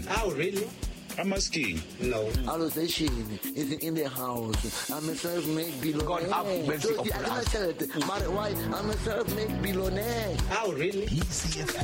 Oh, really? I'm asking. No. Authorization is in the house. I'm a self-made billionaire. God have mercy So, I upon cannot us. tell it. My wife, I'm a self-made billionaire. Oh, really?